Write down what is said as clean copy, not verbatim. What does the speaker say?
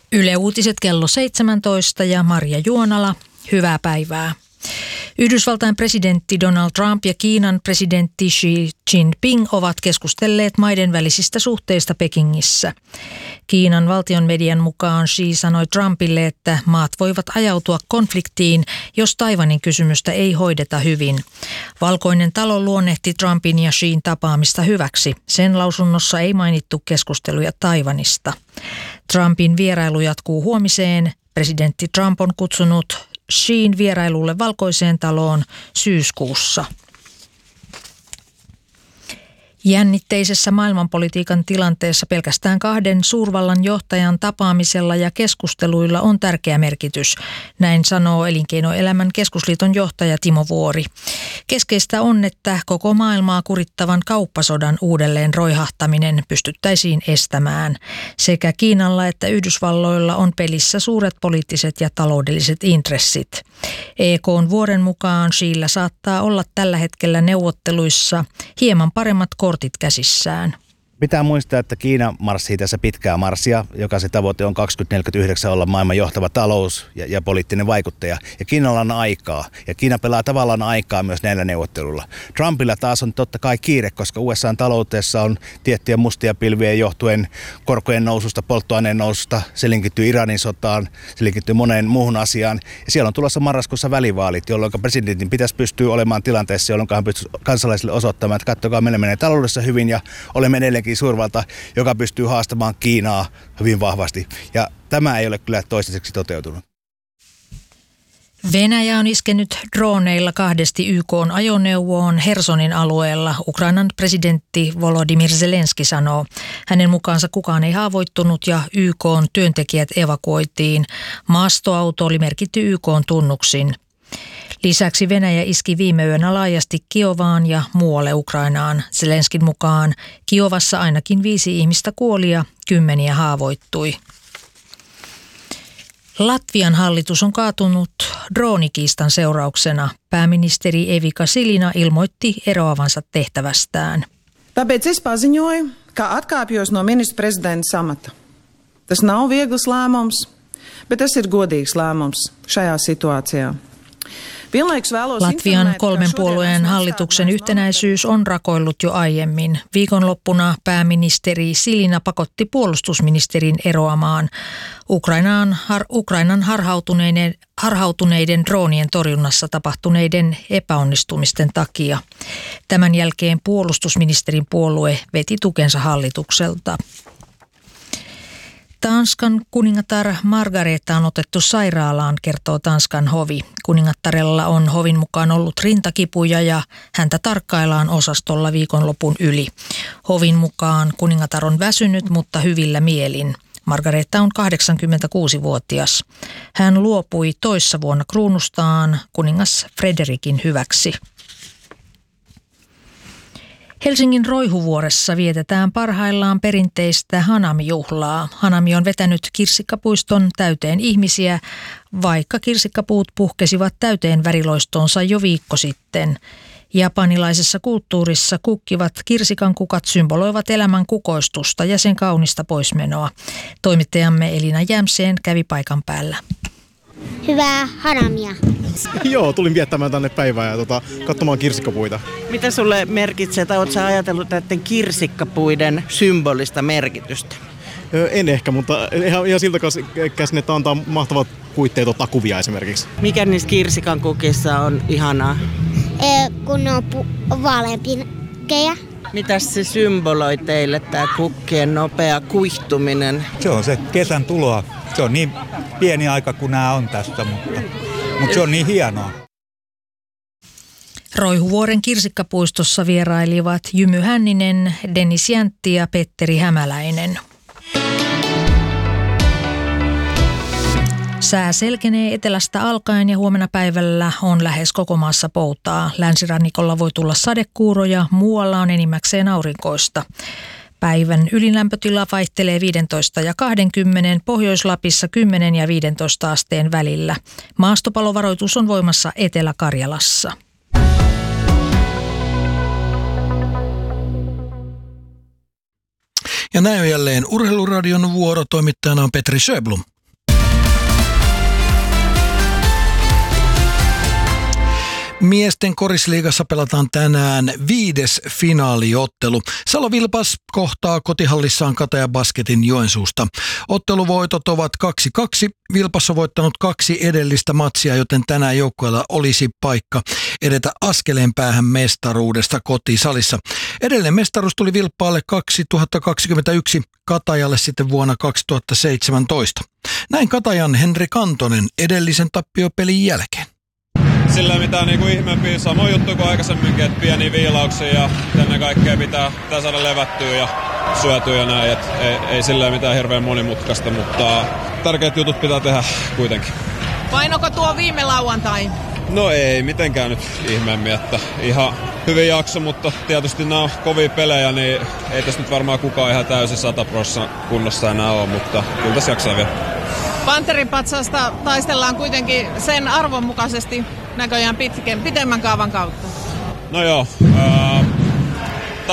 Yle Uutiset kello 17 ja Marja Juonala. Hyvää päivää. Yhdysvaltain presidentti Donald Trump ja Kiinan presidentti Xi Jinping ovat keskustelleet maiden välisistä suhteista Pekingissä. Kiinan valtion median mukaan Xi sanoi Trumpille, että maat voivat ajautua konfliktiin, jos Taiwanin kysymystä ei hoideta hyvin. Valkoinen talo luonnehti Trumpin ja Xin tapaamista hyväksi. Sen lausunnossa ei mainittu keskusteluja Taiwanista. Trumpin vierailu jatkuu huomiseen. Presidentti Trump on kutsunut Xin vierailulle Valkoiseen taloon syyskuussa. Jännitteisessä maailmanpolitiikan tilanteessa pelkästään kahden suurvallan johtajan tapaamisella ja keskusteluilla on tärkeä merkitys. Näin sanoo Elinkeinoelämän keskusliiton johtaja Timo Vuori. Keskeistä on, että koko maailmaa kurittavan kauppasodan uudelleen roihahtaminen pystyttäisiin estämään. Sekä Kiinalla että Yhdysvalloilla on pelissä suuret poliittiset ja taloudelliset intressit. EK:n Vuoren mukaan Xillä saattaa olla tällä hetkellä neuvotteluissa hieman paremmat kortit käsissään. Pitää muistaa, että Kiina marssii tässä pitkää marssia, joka se tavoite on 2049 olla maailman johtava talous ja poliittinen vaikuttaja. Ja Kiinalla on aikaa. Ja Kiina pelaa tavallaan aikaa myös näillä neuvotteluilla. Trumpilla taas on totta kai kiire, koska USA:n taloudessa on tiettyjä mustia pilviä johtuen korkojen noususta, polttoaineen noususta. Se linkittyy Iranin sotaan, se linkittyy moneen muuhun asiaan. Ja siellä on tulossa marraskuussa välivaalit, jolloin presidentin pitäisi pystyä olemaan tilanteessa, jolloin hän pystyy kansalaisille osoittamaan, että katsokaa, meillä menee taloudessa hyvin ja olemme edelleenkin suurvalta, joka pystyy haastamaan Kiinaa hyvin vahvasti. Ja tämä ei ole kyllä toistaiseksi toteutunut. Venäjä on iskenyt droneilla kahdesti YK:n ajoneuvoon Hersonin alueella, Ukrainan presidentti Volodymyr Zelenski sanoo. Hänen mukaansa kukaan ei haavoittunut ja YK:n työntekijät evakuoitiin. Maastoauto oli merkitty YK:n tunnuksin. Lisäksi Venäjä iski viime yönä laajasti Kiovaan ja muualle Ukrainaan. Zelenskin mukaan Kiovassa ainakin 5 ihmistä kuoli ja 10 haavoittui. Latvian hallitus on kaatunut droonikiistan seurauksena. Pääministeri Evika Silina ilmoitti eroavansa tehtävästään. Tāpēc es paziņoju, ka atkāpjos no ministra prezidenta amata. Tas nav viegls lēmums, bet tas ir godīgs lēmums šajā situācijā. Latvian 3 puolueen hallituksen yhtenäisyys on rakoillut jo aiemmin. Viikonloppuna pääministeri Silina pakotti puolustusministerin eroamaan Ukrainan harhautuneiden droonien torjunnassa tapahtuneiden epäonnistumisten takia. Tämän jälkeen puolustusministerin puolue veti tukensa hallitukselta. Tanskan kuningatar Margareta on otettu sairaalaan, kertoo Tanskan hovi. Kuningattarella on hovin mukaan ollut rintakipuja ja häntä tarkkaillaan osastolla viikonlopun yli. Hovin mukaan kuningatar on väsynyt, mutta hyvillä mielin. Margareta on 86-vuotias. Hän luopui toissa vuonna kruunustaan kuningas Frederikin hyväksi. Helsingin Roihuvuoressa vietetään parhaillaan perinteistä Hanami-juhlaa. Hanami on vetänyt kirsikkapuiston täyteen ihmisiä, vaikka kirsikkapuut puhkesivat täyteen väriloistonsa jo viikko sitten. Japanilaisessa kulttuurissa kukkivat kirsikankukat symboloivat elämän kukoistusta ja sen kaunista poismenoa. Toimittajamme Elina Jämseen kävi paikan päällä. Hyvää Hanamia. Joo, tulin viettämään tänne päivää ja katsomaan kirsikkapuita. Mitä sulle merkitsee, tai oletko sä ajatellut näiden kirsikkapuiden symbolista merkitystä? En ehkä, mutta ihan siltä käsin, että antaa mahtavat puitteet ottaa kuvia esimerkiksi. Mikä niissä kirsikan kukissa on ihanaa? Kun ne on vaaleanpinkkejä. Mitäs se symboloi teille, tämä kukkien nopea kuihtuminen? Se on se kesän tuloa. Se on niin pieni aika kuin nämä on tästä, mutta se on niin hienoa. Roihuvuoren kirsikkapuistossa vierailivat Jymy Hänninen, Dennis Jäntti ja Petteri Hämäläinen. Sää selkenee etelästä alkaen ja huomenna päivällä on lähes koko maassa poutaa. Länsirannikolla voi tulla sadekuuroja, muualla on enimmäkseen aurinkoista. Päivän ylilämpötila vaihtelee 15 ja 20, Pohjois-Lapissa 10 ja 15 asteen välillä. Maastopalovaroitus on voimassa Etelä-Karjalassa. Ja näin on jälleen Urheiluradion vuoro. Toimittajana on Petri Sjöblom. Miesten korisliigassa pelataan tänään 5. finaaliottelu. Salo Vilpas kohtaa kotihallissaan Kataja Basketin Joensuusta. Otteluvoitot ovat 2-2. Vilpas on voittanut 2 edellistä matsia, joten tänään joukkueella olisi paikka edetä askeleen päähän mestaruudesta kotisalissa. Edellinen mestaruus tuli Vilppaalle 2021, Katajalle sitten vuonna 2017. Näin Katajan Henri Kantonen edellisen tappiopelin jälkeen. Sillä mitään niinku ihmeempiä, samoin juttu kuin aikaisemminkin, että pieniä viilauksia ja ennen kaikkea pitää saada levättyä ja syötyä ja näin. Ei sillä mitään hirveän monimutkaista, mutta tärkeät jutut pitää tehdä kuitenkin. Painoko tuo viime lauantai? No ei mitenkään nyt ihmeemmin, että ihan hyvin jakso, mutta tietysti nämä on kovia pelejä, niin ei tässä nyt varmaan kukaan ihan täysin 100% kunnossa enää ole, mutta kyllä tässä jaksaa vielä. Panterin patsasta taistellaan kuitenkin sen arvon mukaisesti näköjään pitemmän kaavan kautta. No joo,